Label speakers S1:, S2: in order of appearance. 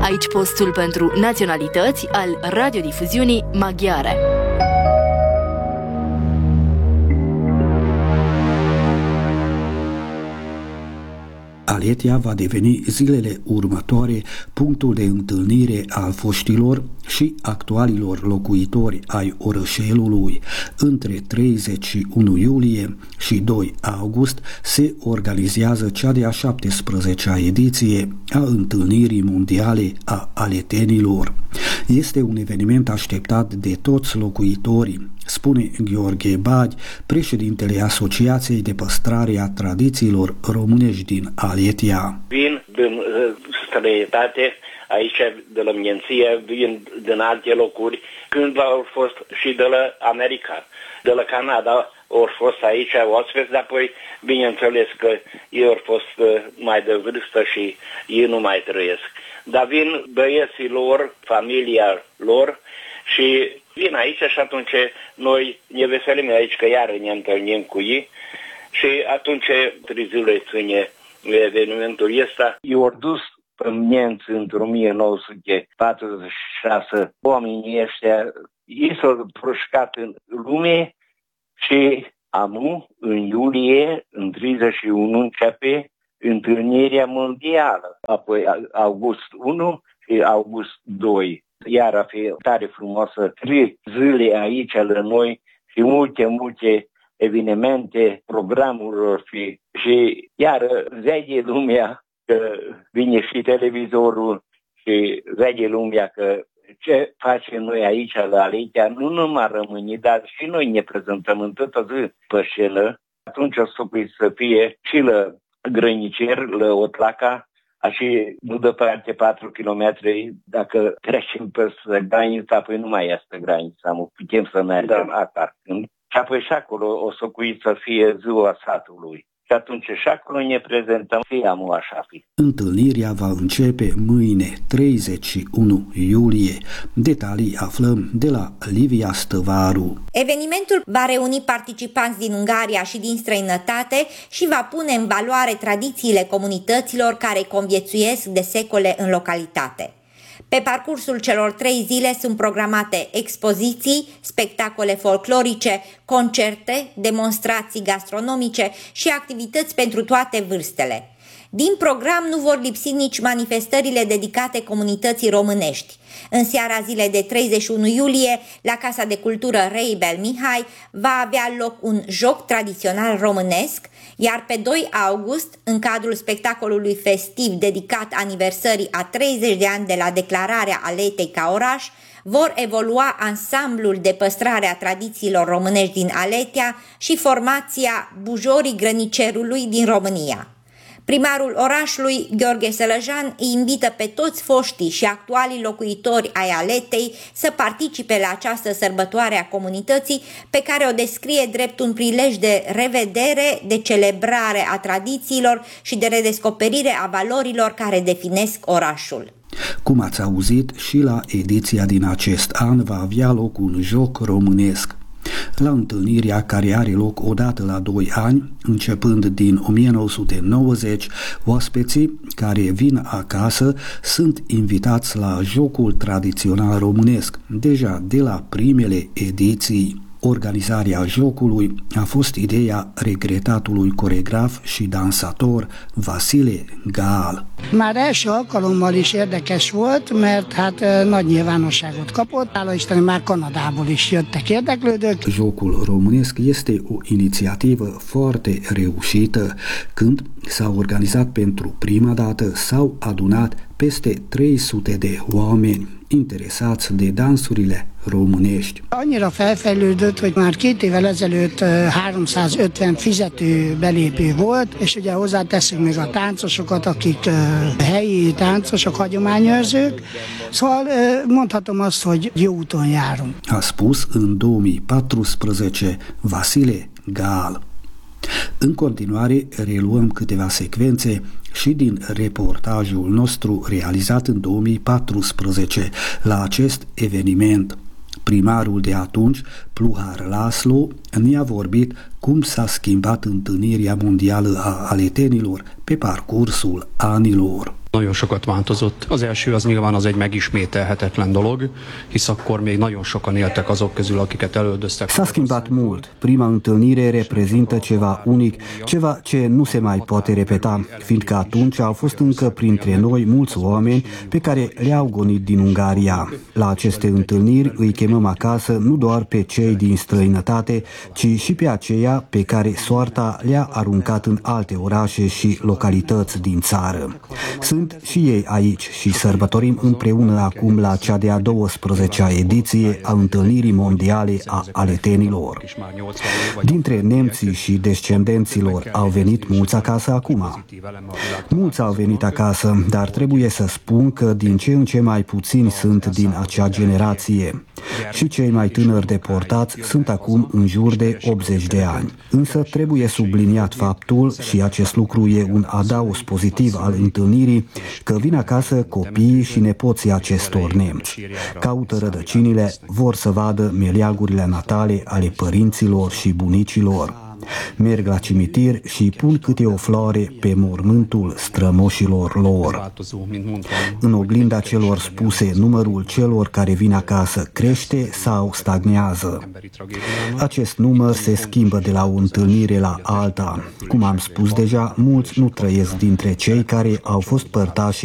S1: Aici postul pentru naționalități al radiodifuziunii maghiare.
S2: Aletia va deveni zilele următoare punctul de întâlnire al foștilor și actualilor locuitori ai orășelului. Între 31 iulie și 2 august se organizează cea de-a 17-a ediție a întâlnirii mondiale a aletenilor. Este un eveniment așteptat de toți locuitorii, spune Gheorghe Bagi, președintele Asociației de Păstrare a Tradițiilor Românești din Aletia.
S3: Vin din străinătate, aici de la Mienție, vin din alte locuri, cândva au fost și de la America, de la Canada, au fost aici oaspeți, dar apoi, bineînțeles că ei au fost mai de vârstă și ei nu mai trăiesc. Dar vin băieții lor, familia lor și vin aici și atunci noi ne veselim aici că iar ne întâlnim cu ei și atunci 3 zile ține evenimentul ăsta. I-au dus pe nemți într-o 1946 oamenii ăștia, ei s-au proșcat în lume și în iulie, în 31, începe întâlnirea mondială. Apoi august 1 și august 2. Iar a fi tare frumoasă 3 zile aici la noi și multe evenimente, programuri fi. Și iar vede lumea că vine și televizorul și vede lumea că ce facem noi aici la Aletia nu numai rămâni, dar și noi ne prezentăm în toată zi pe șelă. Atunci o să fie și la grănicer, la Otlaca, și nu departe 4 km, dacă trecem peste granița, apoi nu mai este granița, nu putem să mergem atât. Și apoi și acolo o să fie ziua satului. Și atunci și acolo ne prezentăm, fiam așa fi.
S2: Întâlnirea va începe mâine, 31 iulie. Detalii aflăm de la Livia Stăvaru.
S4: Evenimentul va reuni participanți din Ungaria și din străinătate și va pune în valoare tradițiile comunităților care conviețuiesc de secole în localitate. Pe parcursul celor 3 zile sunt programate expoziții, spectacole folclorice, concerte, demonstrații gastronomice și activități pentru toate vârstele. Din program nu vor lipsi nici manifestările dedicate comunității românești. În seara zilei de 31 iulie, la Casa de Cultură Reibel Mihai, va avea loc un joc tradițional românesc, iar pe 2 august, în cadrul spectacolului festiv dedicat aniversării a 30 de ani de la declararea Aletei ca oraș, vor evolua ansamblul de păstrare a tradițiilor românești din Aletia și formația Bujorii Grănicerului din România. Primarul orașului, Gheorghe Sălăjan, îi invită pe toți foștii și actualii locuitori ai Aletei să participe la această sărbătoare a comunității, pe care o descrie drept un prilej de revedere, de celebrare a tradițiilor și de redescoperire a valorilor care definesc orașul.
S2: Cum ați auzit, și la ediția din acest an va avea loc un joc românesc. La întâlnirea care are loc odată la 2 ani, începând din 1990, oaspeții care vin acasă sunt invitați la jocul tradițional românesc, deja de la primele ediții. Organizarea jocului a fost ideea regretatului coregraf și dansator Vasile Gál.
S5: Már első alkalommal is érdekes volt, mert nagy nyilvánosságot kapott. Hála Istennek már Kanadából is jöttek érdeklődők.
S2: Jocul românesc este o inițiativă foarte reușită. Când s-a organizat pentru prima dată, s-au adunat peste 300 de oameni interesați de dansurile românești.
S5: Annyira felfejlődött, hogy már 2 évvel ezelőtt 350 fizető belépő volt, és ugye hozzáteszünk még a táncosokat, akik helyi táncosok, hagyományőrzők. Szóval mondhatom azt, hogy jó úton járunk.
S2: A spus în 2014 Vasile Gál. În continuare, reluăm câteva secvențe și din reportajul nostru realizat în 2014 la acest eveniment. Primarul de atunci, Pluhar Laszlo, ne-a vorbit cum s-a schimbat întâlnirea mondială a aletenilor pe parcursul anilor.
S6: Nagyon sokat változott. Az első az nyilván az egy megismételhetetlen dolog, hisz akkor még nagyon sokan éltek azok közül, akiket elöldöztek.
S2: S-a schimbat mult. Prima întâlnire reprezintă ceva unic, ceva ce nu se mai poate repeta, fiindcă atunci au fost încă printre noi mulți oameni pe care le-au gonit din Ungaria. La aceste întâlniri îi chemăm acasă nu doar pe cei din străinătate, ci și pe aceia pe care soarta le-a aruncat în alte orașe și localități din țară. Sunt și ei aici și sărbătorim împreună acum la cea de-a 12-a ediție a întâlnirii mondiale a aletenilor. Dintre nemții și descendenților au venit mulți acasă acum. Mulți au venit acasă, dar trebuie să spun că din ce în ce mai puțini sunt din acea generație. Și cei mai tânări deportați sunt acum în jur de 80 de ani. Însă trebuie subliniat faptul, și acest lucru e un adaos pozitiv al întâlnirii, că vin acasă copiii și nepoții acestor nemți. Caută rădăcinile, vor să vadă meleagurile natale ale părinților și bunicilor. Merg la cimitir și pun câte o floare pe mormântul strămoșilor lor. În oglinda celor spuse, numărul celor care vin acasă crește sau stagnează. Acest număr se schimbă de la o întâlnire la alta. Cum am spus deja, mulți nu trăiesc dintre cei care au fost părtași